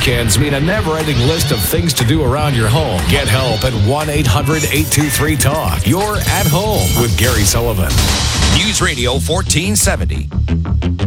weekends mean a never-ending list of things to do around your home. Get help at 1-800-823-TALK. You're at home with Gary Sullivan. News Radio 1470.